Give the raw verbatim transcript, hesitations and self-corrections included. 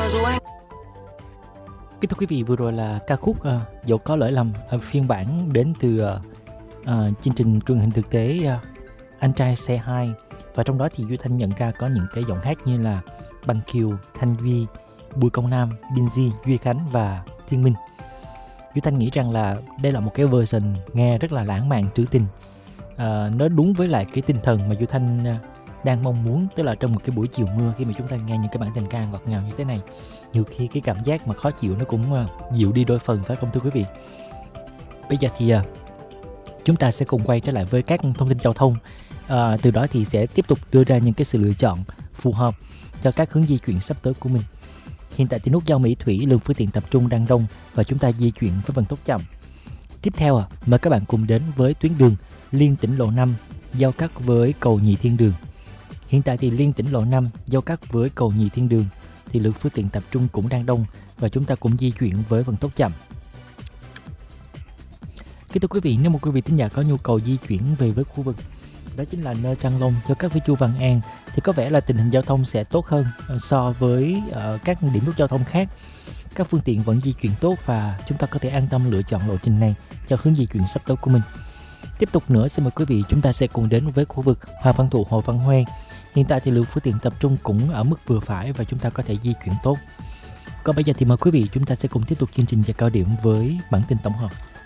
dù anh. Kính thưa quý vị, vừa rồi là ca khúc uh, Dẫu có lỗi lầm, uh, phiên bản đến từ uh, uh, chương trình truyền hình thực tế uh, Anh trai xe hai. Và trong đó thì Duy Thanh nhận ra có những cái giọng hát như là Bằng Kiều, Thanh Duy, Bùi Công Nam, Binz, Duy Khánh và Thiên Minh. Duy Thanh nghĩ rằng là đây là một cái version nghe rất là lãng mạn, trữ tình. Uh, nó đúng với lại cái tinh thần mà Duy Thanh uh, đang mong muốn, tức là trong một cái buổi chiều mưa khi mà chúng ta nghe những cái bản tình ca ngọt ngào như thế này, nhiều khi cái cảm giác mà khó chịu nó cũng uh, dịu đi đôi phần, phải không thưa quý vị? Bây giờ thì uh, chúng ta sẽ cùng quay trở lại với các thông tin giao thông. Uh, từ đó thì sẽ tiếp tục đưa ra những cái sự lựa chọn phù hợp cho các hướng di chuyển sắp tới của mình. Hiện tại thì nút giao Mỹ Thủy lượng phương tiện tập trung đang đông và chúng ta di chuyển với vận tốc chậm. Tiếp theo à, mời các bạn cùng đến với tuyến đường liên tỉnh lộ năm giao cắt với cầu Nhị Thiên Đường. Hiện tại thì liên tỉnh lộ năm giao cắt với cầu Nhị Thiên Đường thì lượng phương tiện tập trung cũng đang đông và chúng ta cũng di chuyển với vận tốc chậm. Kính thưa quý vị, nếu một quý vị thính giả có nhu cầu di chuyển về với khu vực đó chính là nơi Trăng Long cho các phía Chu Văn An thì có vẻ là tình hình giao thông sẽ tốt hơn so với uh, các điểm nút giao thông khác. Các phương tiện vẫn di chuyển tốt và chúng ta có thể an tâm lựa chọn lộ trình này cho hướng di chuyển sắp tới của mình. Tiếp tục nữa, xin mời quý vị chúng ta sẽ cùng đến với khu vực Hoàng Văn Thụ, Hồ Văn Huê. Hiện tại thì lượng phương tiện tập trung cũng ở mức vừa phải và chúng ta có thể di chuyển tốt. Còn bây giờ thì mời quý vị chúng ta sẽ cùng tiếp tục chương trình giờ cao điểm với bản tin tổng hợp.